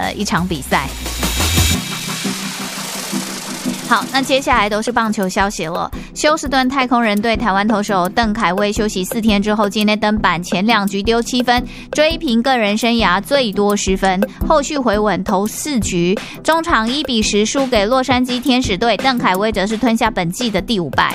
的一场比赛。好，那接下来都是棒球消息了。休斯顿太空人队台湾投手邓凯威休息4天之后，今天登板，前2局丢7分，追平个人生涯最多10分。后续回稳投4局，中场1-10输给洛杉矶天使队，邓凯威则是吞下本季的第5败。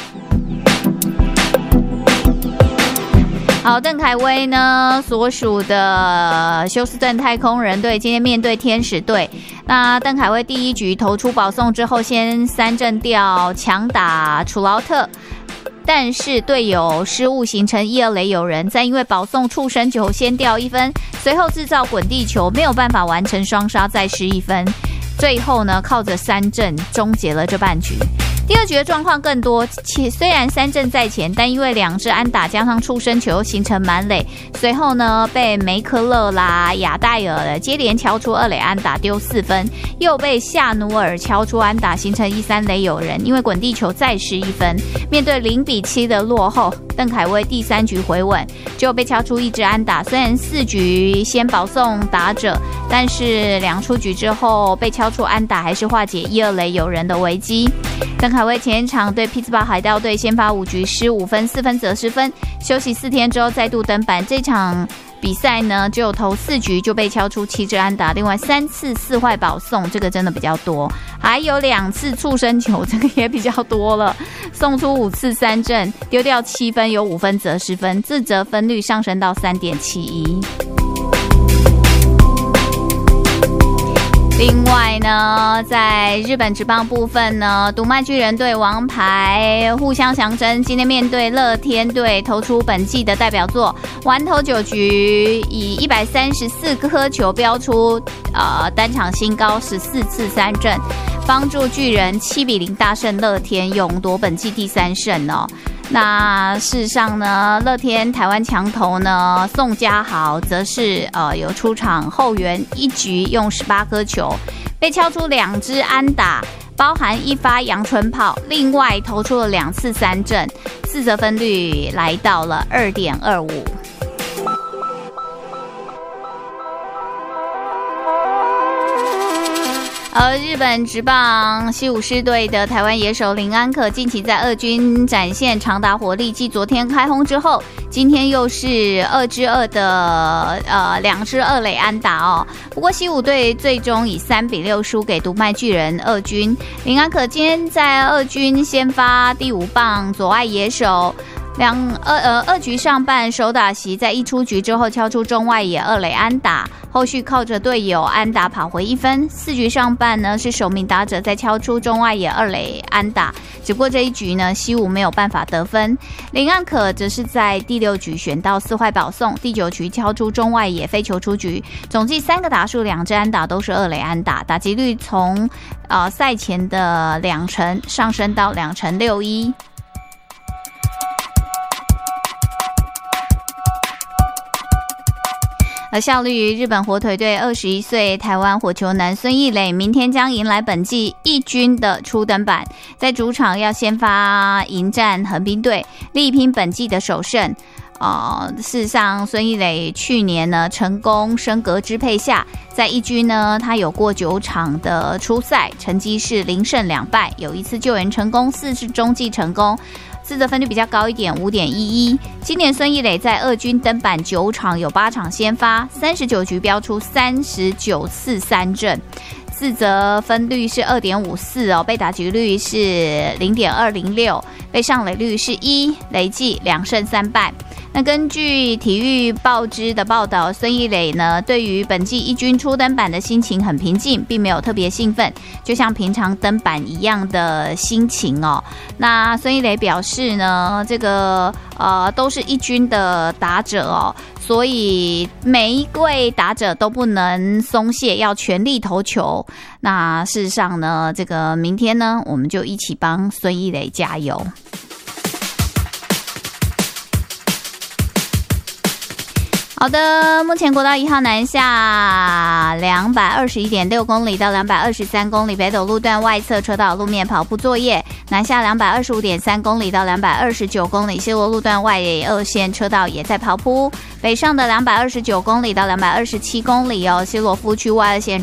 好，邓凯威呢所属的休斯顿太空人队今天面对天使队。那邓凯威第1局投出保送之后，先3振掉强打楚劳特，但是队友失误形成1-2垒有人，再因为保送触身球先掉1分，随后制造滚地球，没有办法完成双杀，再失1分。最后呢，靠着3振终结了这半局。第2局的状况更多，虽然3振在前，但因为2支安打加上触身球形成满垒，随后呢被梅克勒啦、亚戴尔接连敲出2垒安打丢4分，又被夏努尔敲出安打形成1-3垒有人，因为滚地球再失1分。面对0-7的落后，邓凯威第3局回稳，就被敲出1支安打。虽然4局先保送打者，但是2出局之后被敲出安打，还是化解1-2垒有人的危机。邓凯威前一场对匹兹堡海盗队先发5局失5分，4分责失分，休息4天之后再度登板。这场比赛呢，只有投4局就被敲出7支安打，另外3次4坏保送，这个真的比较多，还有2次触身球，这个也比较多了，送出5次3振，丢掉7分，有5分责失分，自责分率上升到 3.71。另外呢，在日本职棒部分呢，读卖巨人队王牌互相相争，今天面对乐天队，投出本季的代表作，完投9局，以134颗球标出单场新高14次3振，帮助巨人7-0大胜乐天，勇夺本季第3胜哦。那事实上呢，乐天台湾强投呢宋家豪则是有出场后援1局用18颗球，被敲出2支安打，包含1发阳春炮，另外投出了2次3振，自责分率来到了 2.25。而日本职棒西武狮队的台湾野手林安可近期在二军展现长打火力，继昨天开轰之后，今天又是2支2的2支2垒安打哦。不过西武队最终以3-6输给读卖巨人二军。林安可今天在二军先发第5棒左外野手。二局上半首打席在1出局之后敲出中外野2垒安打，后续靠着队友安打跑回1分。4局上半呢是首名打者在敲出中外野2垒安打，只不过这一局呢西武没有办法得分。林安可则是在第6局选到4坏保送，第9局敲出中外野飞球出局，总计3个打数2支安打都是2垒安打，打击率从赛前的2%上升到2.61%。而效力于日本火腿队21岁台湾火球男孙易磊，明天将迎来本季一军的初登板，在主场要先发迎战横滨队，力拼本季的首胜。事实上孙易磊去年呢成功升格支配下，在一军呢他有过9场的出赛，成绩是0胜2败，有1次救援成功，4次中继成功，自责分率比较高一点 5.11。 今年孙易磊在二军登板9场，有8场先发，39局标出39次3振，自责分率是 2.54 哦，被打击率是 0.206， 被上垒率是1，累计2胜3败。那根据体育报知的报道，孙易磊呢对于本季一军初登板的心情很平静，并没有特别兴奋，就像平常登板一样的心情哦。那孙易磊表示呢，这个都是一军的打者哦，所以每一位打者都不能松懈，要全力投球。那事实上呢，这个明天呢，我们就一起帮孙易磊加油。好的，目前国道1号南下221.6公里到223公里，北斗路段外侧车道路面跑步作业；南下225.3公里到229公里，西螺路段外2线车道也在跑步。北上的229公里到227公里哦，西螺夫区外2线